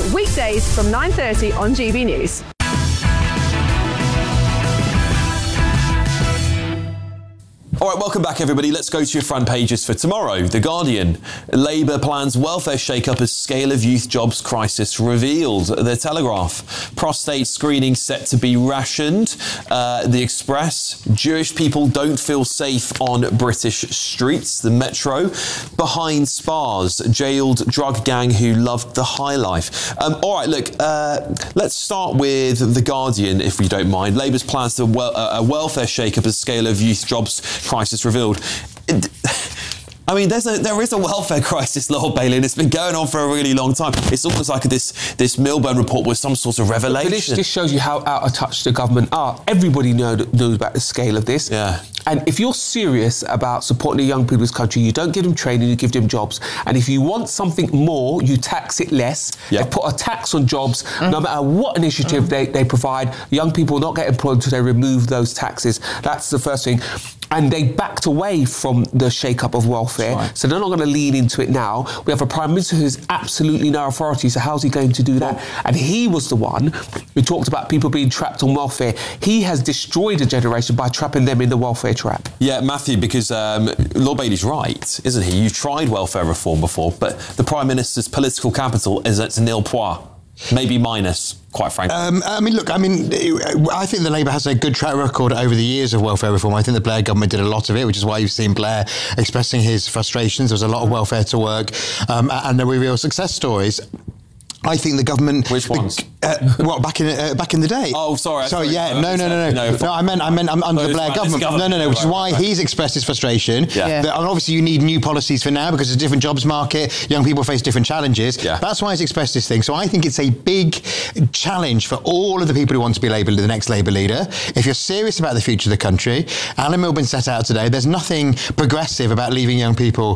weekdays from 9:30 on GB News. All right, welcome back, everybody. Let's go to your front pages for tomorrow. The Guardian. Labour plans welfare shake-up as scale of youth jobs crisis revealed. The Telegraph. Prostate screening set to be rationed. The Express. Jewish people don't feel safe on British streets. The Metro. Behind Spars. Jailed drug gang who loved the high life. All right, look, let's start with The Guardian, if you don't mind. Labour's plans to a welfare shake-up as scale of youth jobs crisis revealed. I mean, there is a welfare crisis, Lord Bailey, and it's been going on for a really long time. It's almost like this Milburn report was some sort of revelation. This shows you how out of touch the government are. Everybody knows about the scale of this. Yeah. And if you're serious about supporting the young people of this country, you don't give them training, you give them jobs. And if you want something more, you tax it less. Yep. They put a tax on jobs. No matter what initiative they provide, young people will not get employed until they remove those taxes. That's the first thing. And they backed away from the shake-up of welfare. Right. So they're not going to lean into it now. We have a Prime Minister who's absolutely no authority, so how's he going to do that? And he was the one who talked about people being trapped on welfare. He has destroyed a generation by trapping them in the welfare trap. Yeah, Matthew, because Lord Bailey's right, isn't he? You've tried welfare reform before, but the Prime Minister's political capital is at nil point, maybe minus. Quite frankly. I think the Labour has a good track record over the years of welfare reform. I think the Blair government did a lot of it, which is why you've seen Blair expressing his frustrations. There was a lot of welfare to work, and there were real success stories. I think the government. Which ones? Back in the day. Oh, sorry. Sorry, yeah, no. I meant under the Blair government. No. Which is why he's expressed his frustration. Yeah. And obviously, you need new policies for now because it's a different jobs market. Young people face different challenges. Yeah. That's why he's expressed this thing. So I think it's a big challenge for all of the people who want to be the next Labour leader. If you're serious about the future of the country, Alan Milburn set out today. There's nothing progressive about leaving young people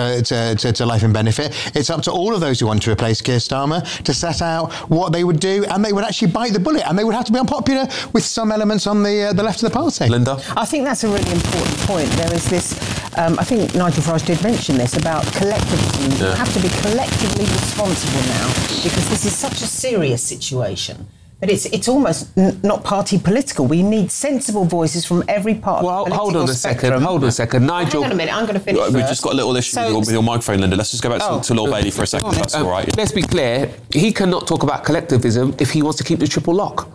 to life and benefit. It's up to all of those who want to replace Keir Starmer to set out what they would do, and they would actually bite the bullet, and they would have to be unpopular with some elements on the left of the party. Linda? I think that's a really important point. There is this, I think Nigel Farage did mention this, about collectivism. Yeah. You have to be collectively responsible now, because this is such a serious situation. But it's almost not party political. We need sensible voices from every part of the political hold on a second. Nigel... Hang on a minute, I'm going to finish We've just got a little issue with your microphone, Linda. Let's just go back to Lord Bailey for a second, if that's all right. Let's be clear. He cannot talk about collectivism if he wants to keep the triple lock.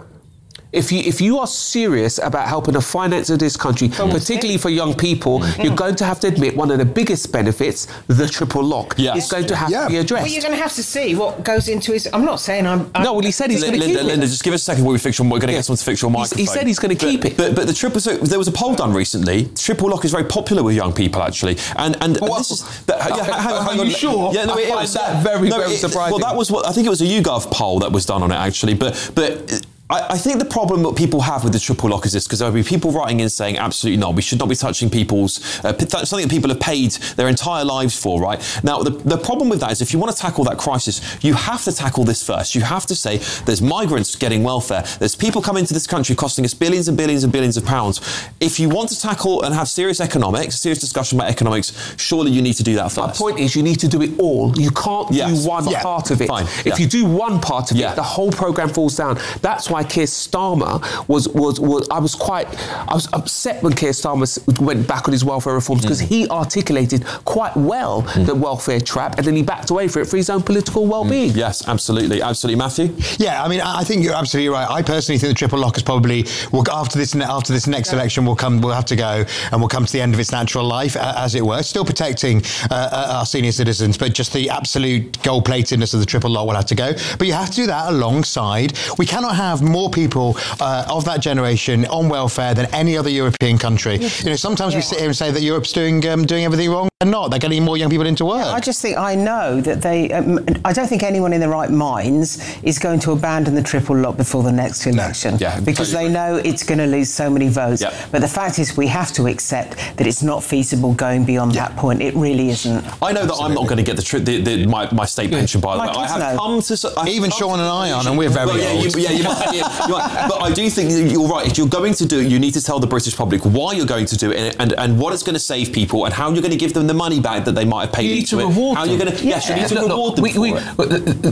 If you are serious about helping the finance of this country, particularly for young people, you're going to have to admit one of the biggest benefits, the triple lock, is going to have to be addressed. Well, you're going to have to see what goes into his... I'm not saying I'm... No, well, he said he's going to keep it. Linda, just give us a second while we're going to get someone to fix your microphone. He said he's going to keep it. But the triple... So there was a poll done recently. Triple lock is very popular with young people, actually. And this is... Are you sure? Yeah, no, it was that very surprising. Well, that was what... I think it was a YouGov poll that was done on it, actually. But I think the problem that people have with the triple lock is this, because there'll be people writing in saying, absolutely not, we should not be touching people's, something that people have paid their entire lives for, right? Now, the problem with that is if you want to tackle that crisis, you have to tackle this first. You have to say there's migrants getting welfare, there's people coming to this country costing us billions and billions and billions of pounds. If you want to tackle and have serious discussion about economics, surely you need to do that first. My point is you need to do it all. You can't do one part of it. Fine. If you do one part of it, the whole programme falls down. That's why Keir Starmer I was upset when Keir Starmer went back on his welfare reforms, because he articulated quite well the welfare trap, and then he backed away from it for his own political well-being. Yes, absolutely, Matthew. Yeah, I mean, I think you're absolutely right. I personally think the triple lock is probably after this next election will have to go, and will come to the end of its natural life, as it were. Still protecting our senior citizens, but just the absolute gold-platedness of the triple lock will have to go. But you have to do that alongside. We cannot have more people of that generation on welfare than any other European country. You know, sometimes we sit here and say that Europe's doing everything wrong. They're not. They're getting more young people into work. I just think I know that they... I don't think anyone in their right minds is going to abandon the triple lock before the next election, because they know it's going to lose so many votes. But the fact is, we have to accept that it's not feasible going beyond that point. It really isn't. I know that I'm not going to get my state pension, by the way. I have come to... Even Sean and I aren't, and we're very old. You might. But I do think you're right. If you're going to do it, you need to tell the British public why you're going to do it, and what it's going to save people, and how you're going to give them the money back that they might have paid into it. How you're going to... Yes, you need to reward them for it.